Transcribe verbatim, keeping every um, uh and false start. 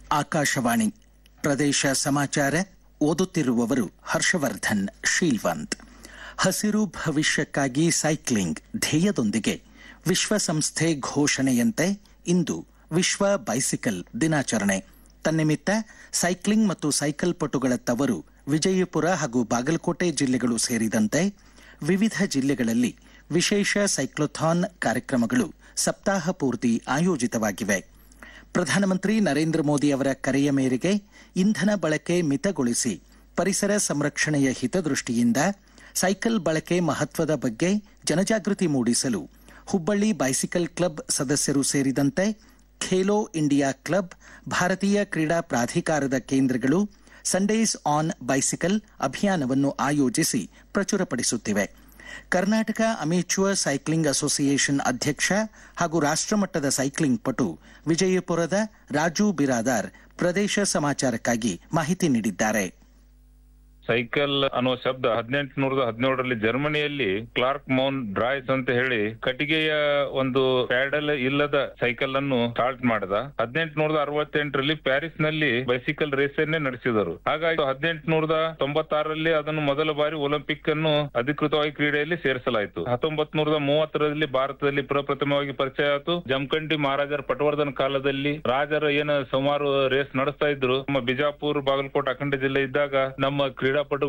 ಆಕಾಶವಾಣಿ ಪ್ರದೇಶ ಸಮಾಚಾರ ಓದುತ್ತಿರುವವರು ಹರ್ಷವರ್ಧನ್ ಶೀಲ್ವಂತ್. ಹಸಿರು ಭವಿಷ್ಯಕ್ಕಾಗಿ ಸೈಕ್ಲಿಂಗ್ ಧ್ಯೇಯದೊಂದಿಗೆ ವಿಶ್ವಸಂಸ್ಥೆ ಘೋಷಣೆಯಂತೆ ಇಂದು ವಿಶ್ವ ಬೈಸಿಕಲ್ ದಿನಾಚರಣೆ. ತನ್ನಿಮಿತ್ತ ಸೈಕ್ಲಿಂಗ್ ಮತ್ತು ಸೈಕಲ್ ಪಟುಗಳ ತವರು ವಿಜಯಪುರ ಹಾಗೂ ಬಾಗಲಕೋಟೆ ಜಿಲ್ಲೆಗಳು ಸೇರಿದಂತೆ ವಿವಿಧ ಜಿಲ್ಲೆಗಳಲ್ಲಿ ವಿಶೇಷ ಸೈಕ್ಲೋಥಾನ್ ಕಾರ್ಯಕ್ರಮಗಳು ಸಪ್ತಾಹ ಪೂರ್ತಿ ಆಯೋಜಿತವಾಗಿವೆ. ಪ್ರಧಾನಮಂತ್ರಿ ನರೇಂದ್ರ ಮೋದಿ ಅವರ ಕರೆಯ ಮೇರೆಗೆ ಇಂಧನ ಬಳಕೆ ಮಿತಗೊಳಿಸಿ ಪರಿಸರ ಸಂರಕ್ಷಣೆಯ ಹಿತದೃಷ್ಟಿಯಿಂದ ಸೈಕಲ್ ಬಳಕೆ ಮಹತ್ವದ ಬಗ್ಗೆ ಜನಜಾಗೃತಿ ಮೂಡಿಸಲು ಹುಬ್ಬಳ್ಳಿ ಬೈಸಿಕಲ್ ಕ್ಲಬ್ ಸದಸ್ಯರು ಸೇರಿದಂತೆ ಖೇಲೋ ಇಂಡಿಯಾ ಕ್ಲಬ್, ಭಾರತೀಯ ಕ್ರೀಡಾ ಪ್ರಾಧಿಕಾರದ ಕೇಂದ್ರಗಳು ಸಂಡೇಸ್ ಆನ್ ಬೈಸಿಕಲ್ ಅಭಿಯಾನವನ್ನು ಆಯೋಜಿಸಿ ಪ್ರಚುರಪಡಿಸುತ್ತಿವೆ. ಕರ್ನಾಟಕ ಅಮೇಚ್ಯೂರ್ ಸೈಕ್ಲಿಂಗ್ ಅಸೋಸಿಯೇಷನ್ ಅಧ್ಯಕ್ಷ ಹಾಗೂ ರಾಷ್ಟ್ರಮಟ್ಟದ ಸೈಕ್ಲಿಂಗ್ ಪಟು ವಿಜಯಪುರದ ರಾಜು ಬಿರಾದಾರ್ ಪ್ರದೇಶ ಸಮಾಚಾರಕ್ಕಾಗಿ ಮಾಹಿತಿ ನೀಡಿದ್ದಾರೆ. ಸೈಕಲ್ ಅನ್ನುವ ಶಬ್ದ ಹದಿನೆಂಟುನೂರದ ಹದಿನೇಳರಲ್ಲಿ ಜರ್ಮನಿಯಲ್ಲಿ ಕ್ಲಾರ್ಕ್ ಮೌನ್ ಡ್ರಾಯ್ಸ್ ಅಂತ ಹೇಳಿ ಕಟ್ಟಿಗೆಯ ಒಂದು ಪ್ಯಾಡಲ್ ಇಲ್ಲದ ಸೈಕಲ್ ಅನ್ನು ಸ್ಟಾರ್ಟ್ ಮಾಡಿದ. ಹದಿನೆಂಟುನೂರದ ಅರವತ್ತೆಂಟರಲ್ಲಿ ಪ್ಯಾರಿಸ್ ನಲ್ಲಿ ಬೈಸಿಕಲ್ ರೇಸ್ ಅನ್ನೇ ನಡೆಸಿದರು. ಹಾಗಾಗಿ ಹದಿನೆಂಟುನೂರದ ತೊಂಬತ್ತಾರರಲ್ಲಿ ಅದನ್ನು ಮೊದಲ ಬಾರಿ ಒಲಿಂಪಿಕ್ ಅನ್ನು ಅಧಿಕೃತವಾಗಿ ಕ್ರೀಡೆಯಲ್ಲಿ ಸೇರಿಸಲಾಯಿತು. ಹತ್ತೊಂಬತ್ ನೂರದ ಮೂವತ್ತರಲ್ಲಿ ಭಾರತದಲ್ಲಿ ಪ್ರಪ್ರಥಮವಾಗಿ ಪರಿಚಯ ಆಯಿತು. ಜಮಖಂಡಿ ಮಹಾರಾಜರ ಪಟವರ್ಧನ ಕಾಲದಲ್ಲಿ ರಾಜರ ಏನು ಸುಮಾರು ರೇಸ್ ನಡೆಸ್ತಾ ಇದ್ರು. ನಮ್ಮ ಬಿಜಾಪುರ, ಬಾಗಲಕೋಟೆ, ಅಖಂಡ ಜಿಲ್ಲೆ ಇದ್ದಾಗ ನಮ್ಮ ಕ್ರೀಡಾ ಪಟುಗಳು